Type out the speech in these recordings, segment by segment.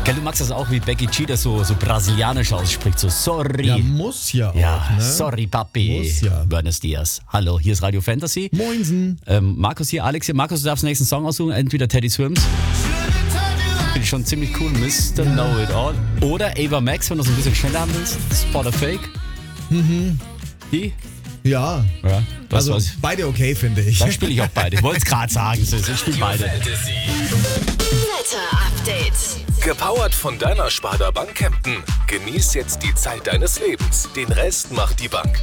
Gell, du magst das auch, wie Becky G das so brasilianisch ausspricht, so sorry. Ja, muss ja Ja, auch, ne? sorry Papi. Muss ja. Buenos Dias. Hallo, hier ist Radio Fantasy. Moinsen. Markus hier, Alex hier. Markus, du darfst den nächsten Song aussuchen, entweder Teddy Swims. Finde ich schon ziemlich cool, Mr. Know It All. Oder Ava Max, wenn du so ein bisschen schneller haben willst. Spot or Fake. Die? Ja. Ja, das Also war's. beide okay, finde ich. Dann spiele ich auch beide. Ich wollte es gerade sagen, Sis. Ich spiele beide. Wetter-Update. Gepowert von deiner Sparda Bank Kempten. Genieß jetzt die Zeit deines Lebens. Den Rest macht die Bank.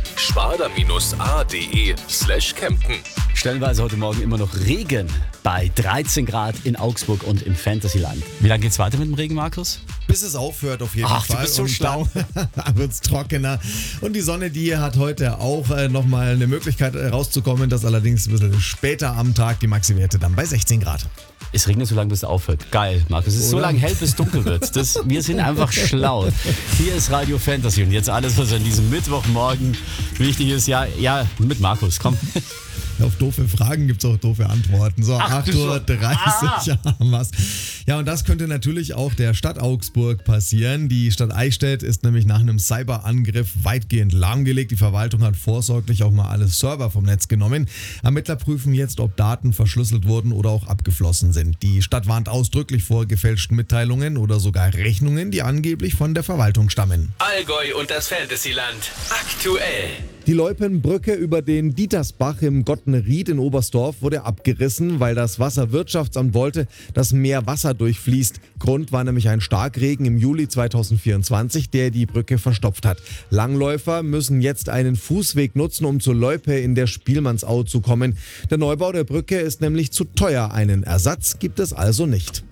sparda-a.de/Kempten. Stellenweise heute Morgen immer noch Regen bei 13 Grad in Augsburg und im Fantasyland. Wie lange geht's weiter mit dem Regen, Markus? Bis es aufhört auf jeden Ach, Fall. du bist so Und schlau. Dann wird es trockener. Und die Sonne, die hat heute auch nochmal eine Möglichkeit rauszukommen. Das allerdings ein bisschen später am Tag. Die Maxi-Werte dann bei 16 Grad. Es regnet so lange, bis es aufhört. Geil, Markus. Es ist so Oder? lange hell, bis es dunkel wird. Wir sind einfach schlau. Hier ist Radio Fantasy und jetzt alles, was an diesem Mittwochmorgen wichtig ist. Ja, mit Markus, komm. Auf doofe Fragen gibt es auch doofe Antworten. So, Ach, 8.30 Uhr haben wir's. Ja, und das könnte natürlich auch der Stadt Augsburg passieren. Die Stadt Eichstätt ist nämlich nach einem Cyberangriff weitgehend lahmgelegt. Die Verwaltung hat vorsorglich auch mal alle Server vom Netz genommen. Ermittler prüfen jetzt, ob Daten verschlüsselt wurden oder auch abgeflossen sind. Die Stadt warnt ausdrücklich vor gefälschten Mitteilungen oder sogar Rechnungen, die angeblich von der Verwaltung stammen. Allgäu und das Fantasyland. Aktuell. Die Loipenbrücke über den Dietersbach im Gottner-Ried in Oberstdorf wurde abgerissen, weil das Wasserwirtschaftsamt wollte, dass mehr Wasser durchfließt. Grund war nämlich ein Starkregen im Juli 2024, der die Brücke verstopft hat. Langläufer müssen jetzt einen Fußweg nutzen, um zur Loipe in der Spielmannsau zu kommen. Der Neubau der Brücke ist nämlich zu teuer. Einen Ersatz gibt es also nicht.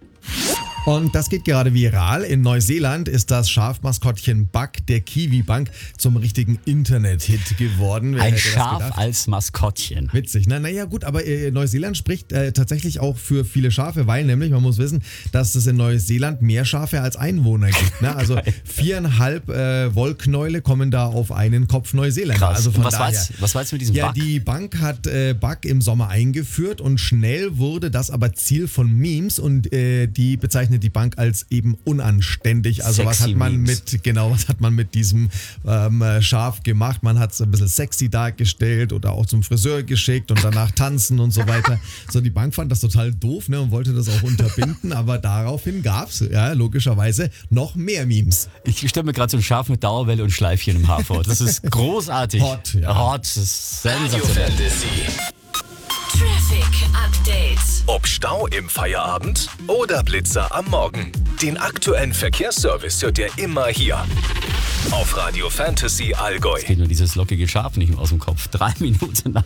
Und das geht gerade viral. In Neuseeland ist das Schafmaskottchen Buck der Kiwi-Bank zum richtigen Internet-Hit geworden. Wer Ein hätte das Schaf gedacht? als Maskottchen. Witzig, ne? Naja gut, aber Neuseeland spricht tatsächlich auch für viele Schafe, weil nämlich, man muss wissen, dass es in Neuseeland mehr Schafe als Einwohner gibt. Ne? Also 4,5 Wollknäule kommen da auf einen Kopf Neuseeländer. Krass. Also Und von was war daher. jetzt mit diesem Ja, Bug? die Bank hat Buck im Sommer eingeführt und schnell wurde das aber Ziel von Memes und die bezeichnet die Bank als eben unanständig. Also was Sexy hat man Memes. was hat man mit diesem Schaf gemacht? Man hat es ein bisschen sexy dargestellt oder auch zum Friseur geschickt und danach tanzen und so weiter. So, die Bank fand das total doof, ne, und wollte das auch unterbinden, aber daraufhin gab es ja logischerweise noch mehr Memes. Ich stelle mir gerade so ein Schaf mit Dauerwelle und Schleifchen im Haar vor. Das ist großartig. Hot, ja. Hot, das ist Radio sensationell. Fantasy. Traffic Update. Ob Stau im Feierabend oder Blitzer am Morgen. Den aktuellen Verkehrsservice hört ihr immer hier. Auf Radio Fantasy Allgäu. Geht nur dieses lockige Schaf nicht mehr aus dem Kopf. 3 Minuten nach